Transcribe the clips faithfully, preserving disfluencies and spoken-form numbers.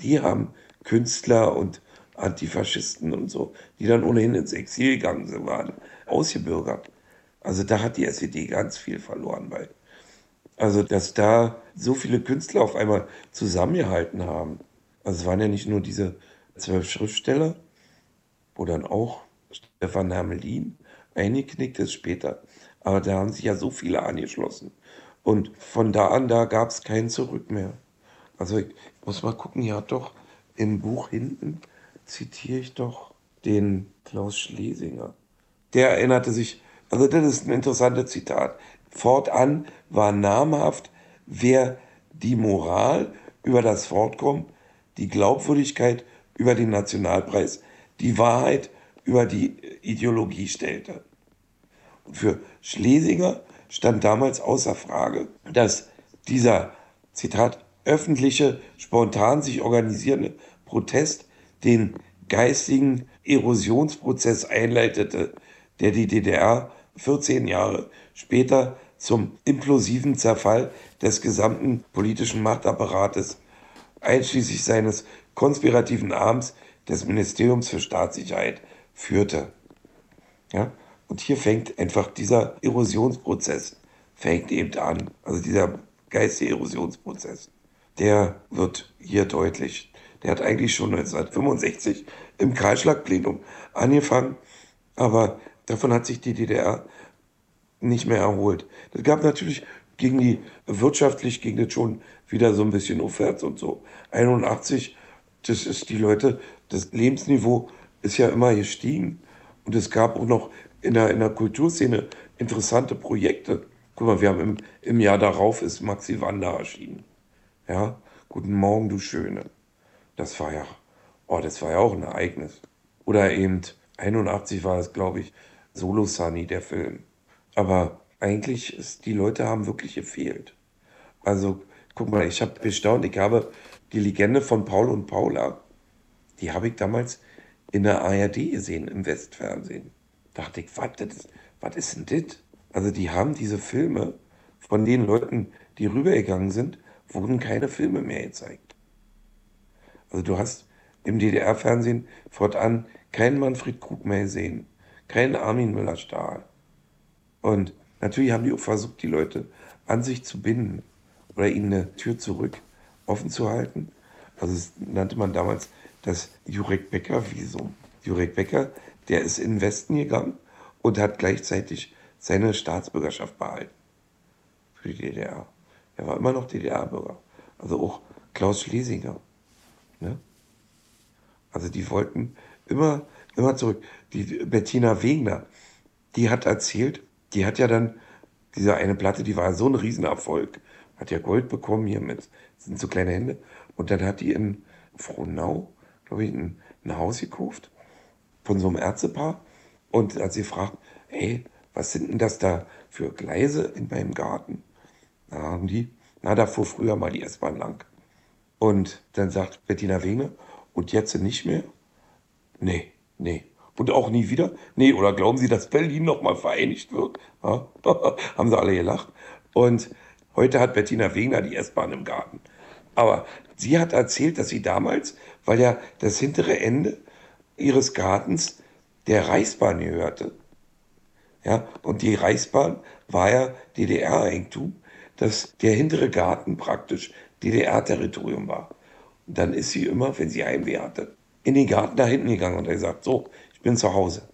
die haben Künstler und Antifaschisten und so, die dann ohnehin ins Exil gegangen sind, waren ausgebürgert. Also da hat die S E D ganz viel verloren bei. Also dass da so viele Künstler auf einmal zusammengehalten haben. Also es waren ja nicht nur diese zwölf Schriftsteller, wo dann auch Stefan Hermelin eingeknickt ist später. Aber da haben sich ja so viele angeschlossen. Und von da an, da gab es kein Zurück mehr. Also ich muss mal gucken, hier hat doch im Buch hinten zitiere ich doch den Klaus Schlesinger. Der erinnerte sich, also das ist ein interessantes Zitat. Fortan war namhaft, wer die Moral über das Fortkommen, die Glaubwürdigkeit über den Nationalpreis, die Wahrheit über die Ideologie stellte. Und für Schlesinger stand damals außer Frage, dass dieser, Zitat, öffentliche, spontan sich organisierende Protest den geistigen Erosionsprozess einleitete, der die D D R vierzehn Jahre später zum implosiven Zerfall des gesamten politischen Machtapparates, einschließlich seines konspirativen Arms des Ministeriums für Staatssicherheit, führte. Ja? Und hier fängt einfach dieser Erosionsprozess, fängt eben an. Also dieser geistige Erosionsprozess, der wird hier deutlich. Der hat eigentlich schon neunzehnhundertfünfundsechzig im Kahlschlagplenum angefangen, aber davon hat sich die D D R nicht mehr erholt. Das gab natürlich gegen die, wirtschaftlich ging das schon wieder so ein bisschen aufwärts und so. einundachtzig, das ist die Leute, das Lebensniveau ist ja immer gestiegen. Und es gab auch noch in der, in der Kulturszene interessante Projekte. Guck mal, wir haben im, im Jahr darauf ist Maxi Wander erschienen. Ja, Guten Morgen, du Schöne. Das war ja, oh, das war ja auch ein Ereignis. Oder eben einundachtzig war es, glaube ich, Solo Sunny, der Film. Aber eigentlich ist, die Leute haben wirklich gefehlt. Also, guck mal, ich habe bestaunt, ich habe die Legende von Paul und Paula, die habe ich damals in der A R D gesehen, im Westfernsehen. Dachte ich, was das- was ist denn das? Also die haben diese Filme, von den Leuten, die rübergegangen sind, wurden keine Filme mehr gezeigt. Also du hast im D D R-Fernsehen fortan keinen Manfred Krug mehr gesehen, keinen Armin Müller-Stahl. Und natürlich haben die auch versucht, die Leute an sich zu binden oder ihnen eine Tür zurück offen zu halten. Also das nannte man damals das Jurek Becker-Visum. Jurek Becker, der ist in den Westen gegangen und hat gleichzeitig seine Staatsbürgerschaft behalten für die D D R. Er war immer noch D D R-Bürger. Also auch Klaus Schlesinger. Ne? Also die wollten immer, immer zurück. Die Bettina Wegner, die hat erzählt, die hat ja dann, diese eine Platte, die war so ein Riesenerfolg. Hat ja Gold bekommen hier mit, das sind so kleine Hände. Und dann hat die in Frohnau, glaube ich, ein, ein Haus gekauft von so einem Ärztepaar. Und hat sie gefragt, hey, was sind denn das da für Gleise in meinem Garten? Da haben die, na, da fuhr früher mal die S-Bahn lang. Und dann sagt Bettina Wegner, und jetzt nicht mehr? Nee, nee. Und auch nie wieder? Nee, oder glauben Sie, dass Berlin nochmal vereinigt wird? Ja? Haben sie alle gelacht. Und heute hat Bettina Wegner die S-Bahn im Garten. Aber sie hat erzählt, dass sie damals, weil ja das hintere Ende ihres Gartens der Reichsbahn gehörte. Ja, und die Reichsbahn war ja D D R-Eigentum, dass der hintere Garten praktisch D D R-Territorium war. Und dann ist sie immer, wenn sie Heimweh hatte, in den Garten da hinten gegangen und hat gesagt, so, ich bin zu Hause.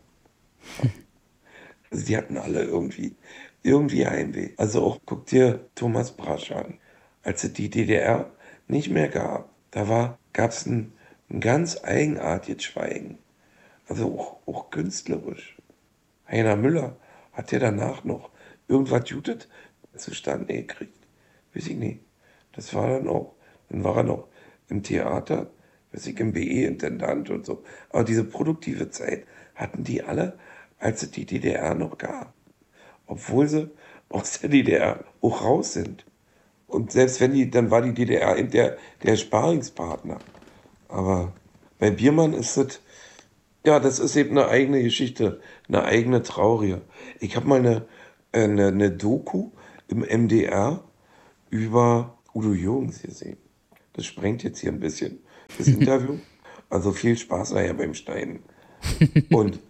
Also die hatten alle irgendwie, irgendwie Heimweh. Also auch, guck dir Thomas Brasch an. Als es die D D R nicht mehr gab, da war, gab es ein, ein ganz eigenartiges Schweigen. Also auch, auch künstlerisch. Heiner Müller hat ja danach noch irgendwas Jutet zustande gekriegt. Weiß ich nicht. Das war dann auch, dann war er noch im Theater, weiß ich, im B E-Intendant und so. Aber diese produktive Zeit hatten die alle, als es die D D R noch gab. Obwohl sie aus der D D R auch raus sind. Und selbst wenn die, dann war die D D R eben der, der Sparingspartner. Aber bei Biermann ist es, ja, das ist eben eine eigene Geschichte, eine eigene traurige. Ich habe mal eine, äh, eine, eine Doku im M D R über Udo Jürgens gesehen. Das sprengt jetzt hier ein bisschen. das Interview. Also viel Spaß nachher beim Schneiden. Und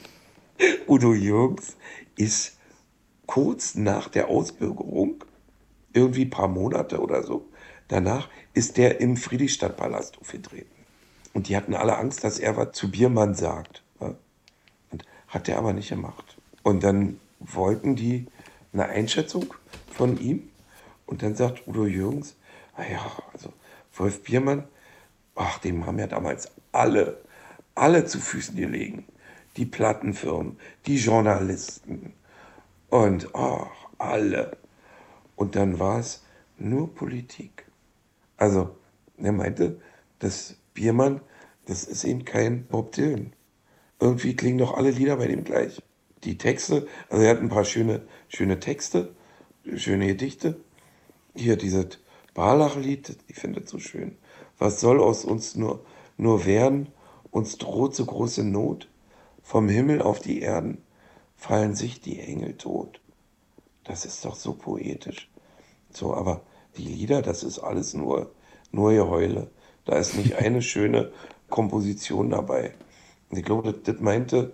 Udo Jürgens ist kurz nach der Ausbürgerung, irgendwie ein paar Monate oder so, danach ist der im Friedrichstadtpalast aufgetreten. Und die hatten alle Angst, dass er was zu Biermann sagt. Ja? Und hat er aber nicht gemacht. Und dann wollten die eine Einschätzung von ihm. Und dann sagt Udo Jürgens, naja, also Wolf Biermann, ach, dem haben ja damals alle, alle zu Füßen gelegen. Die Plattenfirmen, die Journalisten und ach, alle. Und dann war es nur Politik. Also, er meinte, dass Biermann, das ist eben kein Bob Dylan. Irgendwie klingen doch alle Lieder bei dem gleich. Die Texte, also er hat ein paar schöne, schöne Texte, schöne Gedichte. Hier dieses Barlach-Lied, ich finde es so schön. Was soll aus uns nur, nur werden? Uns droht so große Not. Vom Himmel auf die Erden fallen sich die Engel tot. Das ist doch so poetisch. So, aber die Lieder, das ist alles nur, nur Geheule. Da ist nicht eine schöne Komposition dabei. Und ich glaube, das, das meinte,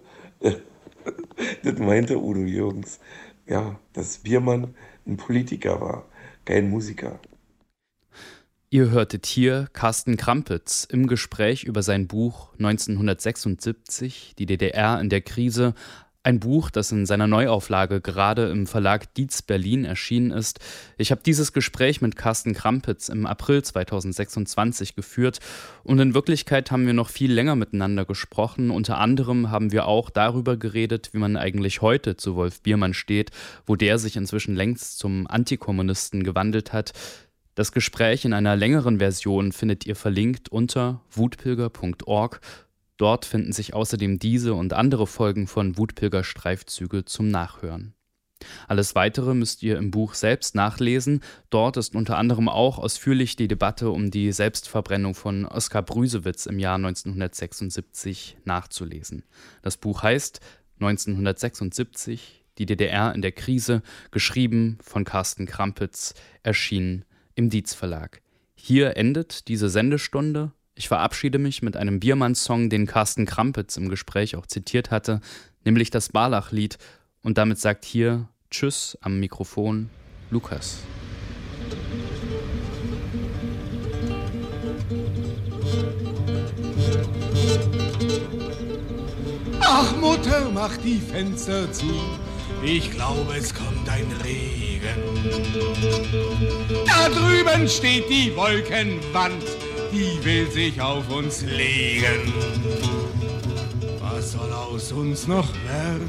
das meinte Udo Jürgens. Ja, dass Biermann ein Politiker war, kein Musiker. Ihr hörtet hier Carsten Krampitz im Gespräch über sein Buch neunzehnhundertsechsundsiebzig, die D D R in der Krise. Ein Buch, das in seiner Neuauflage gerade im Verlag Dietz Berlin erschienen ist. Ich habe dieses Gespräch mit Carsten Krampitz im April zweitausendsechsundzwanzig geführt und in Wirklichkeit haben wir noch viel länger miteinander gesprochen. Unter anderem haben wir auch darüber geredet, wie man eigentlich heute zu Wolf Biermann steht, wo der sich inzwischen längst zum Antikommunisten gewandelt hat. Das Gespräch in einer längeren Version findet ihr verlinkt unter wutpilger punkt org. Dort finden sich außerdem diese und andere Folgen von Wutpilger-Streifzüge zum Nachhören. Alles Weitere müsst ihr im Buch selbst nachlesen. Dort ist unter anderem auch ausführlich die Debatte um die Selbstverbrennung von Oskar Brüsewitz im Jahr neunzehnhundertsechsundsiebzig nachzulesen. Das Buch heißt neunzehnhundertsechsundsiebzig, die D D R in der Krise, geschrieben von Carsten Krampitz, erschienen im Dietz Verlag. Hier endet diese Sendestunde. Ich verabschiede mich mit einem Biermann-Song, den Carsten Krampitz im Gespräch auch zitiert hatte, nämlich das Barlach-Lied. Und damit sagt hier Tschüss am Mikrofon Lukas. Ach Mutter, mach die Fenster zu. Ich glaube, es kommt ein Regen. Da drüben steht die Wolkenwand, die will sich auf uns legen. Was soll aus uns noch werden?